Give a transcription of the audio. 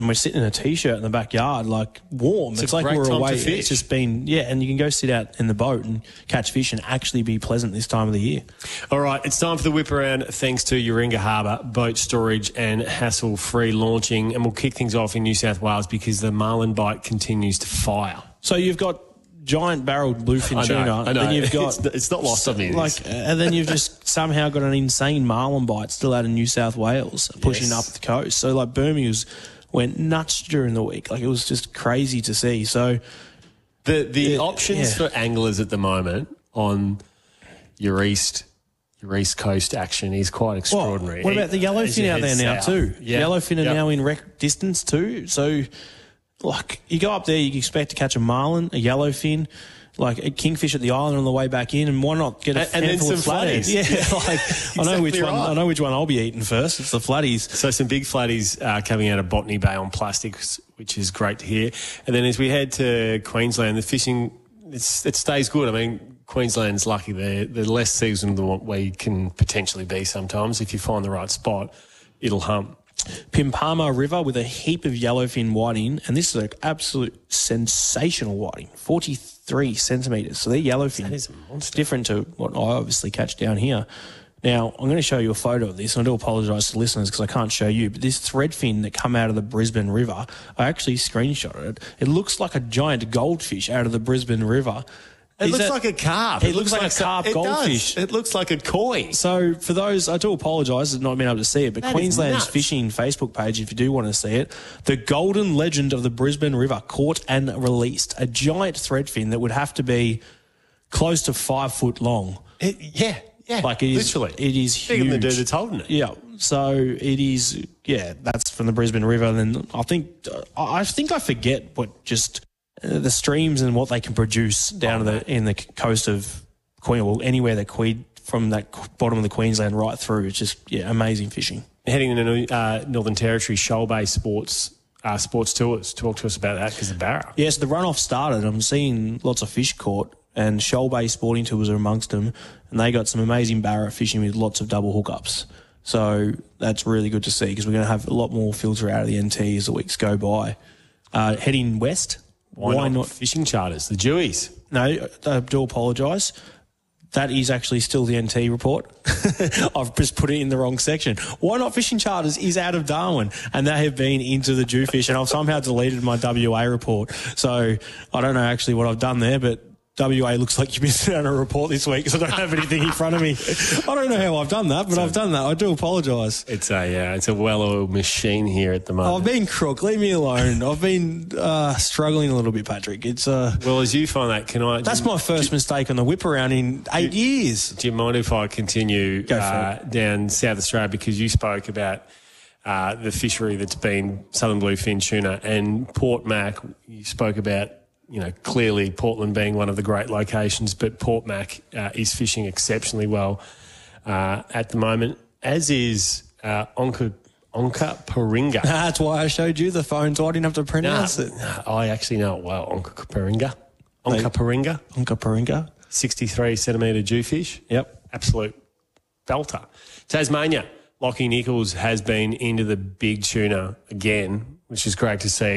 And we're sitting in a T-shirt in the backyard, like warm. It's like we're away. It's just been, and you can go sit out in the boat and catch fish and actually be pleasant this time of the year. All right, it's time for the whip around thanks to Warringah Harbour, boat storage and hassle-free launching. And we'll kick things off in New South Wales because the marlin bite continues to fire. So you've got giant barreled bluefin tuna. I know. And then you've got it's not lost on me. And then you've just somehow got an insane marlin bite still out of New South Wales pushing up the coast. So like Birmingham went nuts during the week. Like it was just crazy to see. So the options for anglers at the moment on your east coast action is quite extraordinary. What about the yellowfin out there now too? Yeah. Yellowfin are now in rec distance too. So like you go up there, you expect to catch a marlin, a yellowfin, like a kingfish at the island on the way back in, and why not get a handful of flatties? Yeah, like exactly I know which one I'll be eating first. It's the flatties. So some big flatties coming out of Botany Bay on plastics, which is great to hear. And then as we head to Queensland, the fishing it stays good. I mean, Queensland's lucky; they're less seasonal than what we can potentially be. Sometimes, if you find the right spot, it'll hump. Pimpama River with a heap of yellowfin whiting, and this is an absolute sensational whiting, 43 centimetres. So they're yellowfin. That is a monster. It's different to what I obviously catch down here. Now, I'm going to show you a photo of this, and I do apologise to listeners because I can't show you, but this threadfin that come out of the Brisbane River, I actually screenshotted it. It looks like a giant goldfish out of the Brisbane River. It looks like a carp. It looks like a carp goldfish. It looks like a koi. So for those, I do apologise for not being able to see it, but Queensland's fishing Facebook page, if you do want to see it, the golden legend of the Brisbane River caught and released a giant threadfin that would have to be close to 5 foot long. Yeah. Like it is, literally. It is huge. Bigger than the dude that's holding it. Yeah. So it is, that's from the Brisbane River. And then I think I forget what just the streams and what they can produce down in the coast of Queensland, well, anywhere that from that bottom of the Queensland right through. It's just, amazing fishing. Heading into Northern Territory, Shoal Bay Sports Tours. Talk to us about that because of Barra. Yes, the runoff started. I'm seeing lots of fish caught, and Shoal Bay Sporting Tours are amongst them, and they got some amazing Barra fishing with lots of double hookups. So that's really good to see because we're going to have a lot more filter out of the NT as the weeks go by. Heading west. Why not fishing charters? The Jewies. No, I do apologise. That is actually still the NT report. I've just put it in the wrong section. Why Not Fishing Charters is out of Darwin, and they have been into the Jewfish, and I've somehow deleted my WA report. So I don't know actually what I've done there, but WA looks like you're missing out on a report this week because I don't have anything in front of me. I don't know how I've done that, but I've done that. I do apologise. It's a well-oiled machine here at the moment. I've been crook. Leave me alone. I've been struggling a little bit, Patrick. It's well, as you find that, that's my first mistake on the whip around in 8 years. Do you mind if I continue down South Australia because you spoke about the fishery that's been southern bluefin tuna and Port Mac? You spoke about. Clearly Portland being one of the great locations, but Port Mac is fishing exceptionally well at the moment, as is Onkaparinga. That's why I showed you the phone, so I didn't have to pronounce it. I actually know it well, Onkaparinga. 63 centimetre jewfish. Yep. Absolute belter. Tasmania, Lockie Nichols has been into the big tuna again, which is great to see.